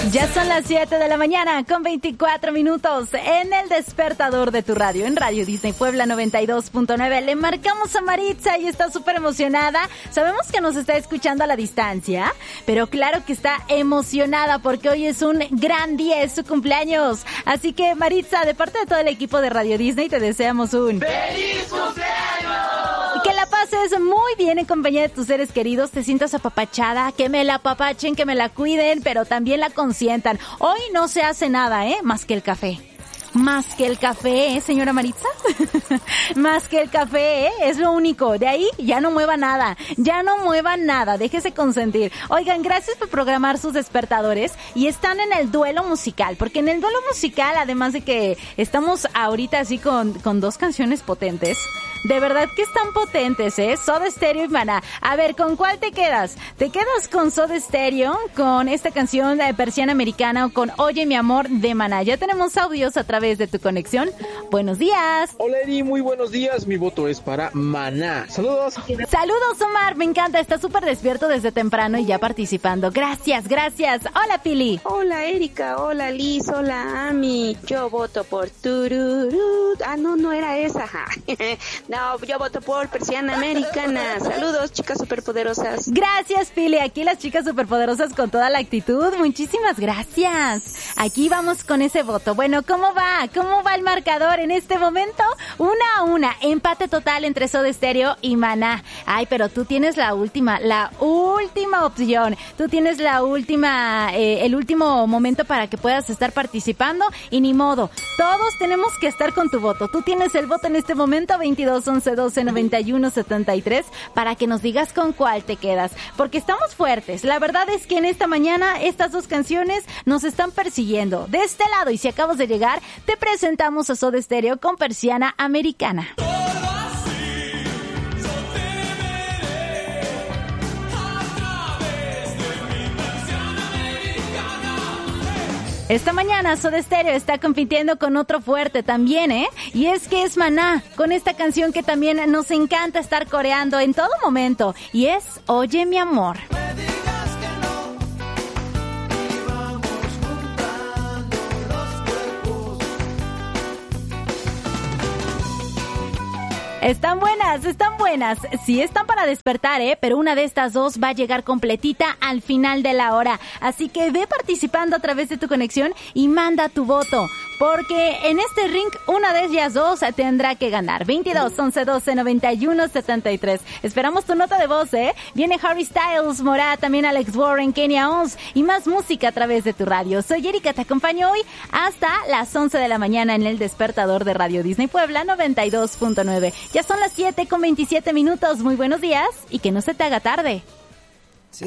Ya son las 7 de la mañana con 24 minutos en el despertador de tu radio, en Radio Disney Puebla 92.9. Le marcamos a Maritza y está súper emocionada. Sabemos que nos está escuchando a la distancia, pero claro que está emocionada porque hoy es un gran día, es su cumpleaños. Así que Maritza, de parte de todo el equipo de Radio Disney, te deseamos un ¡Feliz cumpleaños! Que la pases muy bien en compañía de tus seres queridos, te sientas apapachada, que me la apapachen, que me la cuiden, pero también la consientan. Hoy no se hace nada, más que el café. Más que el café, señora Maritza. Más que el café, es lo único. De ahí ya no mueva nada. Ya no mueva nada. Déjese consentir. Oigan, gracias por programar sus despertadores. Y están en el duelo musical. Porque en el duelo musical, además de que estamos ahorita así con dos canciones potentes. De verdad que están potentes, Soda Stereo y Maná. A ver, ¿con cuál te quedas? ¿Te quedas con Soda Stereo, con esta canción de Persiana Americana o con Oye mi amor de Maná? Ya tenemos audios a través de tu conexión. Buenos días. Hola Eri, muy buenos días. Mi voto es para Maná. Saludos. Saludos, Omar. Me encanta. Está súper despierto desde temprano y ya participando. Gracias, gracias. Hola, Pili. Hola, Erika. Hola, Liz. Hola, Ami. Yo voto por Tururú. Ah, no era esa. No, yo voto por Persiana Americana. Saludos, chicas superpoderosas. Gracias, Pili. Aquí las chicas superpoderosas con toda la actitud. Muchísimas gracias. Aquí vamos con ese voto. Bueno, ¿cómo va? ¿Cómo va el marcador en este momento? 1-1. Empate total entre Soda Stereo y Maná. Ay, pero tú tienes la última opción. Tú tienes el último momento para que puedas estar participando y ni modo. Todos tenemos que estar con tu voto. Tú tienes el voto en este momento, 22 11 12 91 73, para que nos digas con cuál te quedas, porque estamos fuertes. La verdad es que en esta mañana estas dos canciones nos están persiguiendo. De este lado, y si acabas de llegar, te presentamos a Soda Stereo con Persiana Americana. Esta mañana Soda Stereo está compitiendo con otro fuerte también, y es que es Maná, con esta canción que también nos encanta estar coreando en todo momento, y es Oye mi amor. Están buenas. Sí están para despertar, pero una de estas dos va a llegar completita al final de la hora. Así que ve participando a través de tu conexión y manda tu voto. Porque en este ring, una de ellas dos tendrá que ganar. 22 11 12 91 73. Esperamos tu nota de voz, Viene Harry Styles, Morat, también Alex Warren, Kenya Ons y más música a través de tu radio. Soy Erika, te acompaño hoy hasta las 11 de la mañana en el despertador de Radio Disney Puebla 92.9. Ya son las 7 con 27 minutos. Muy buenos días y que no se te haga tarde.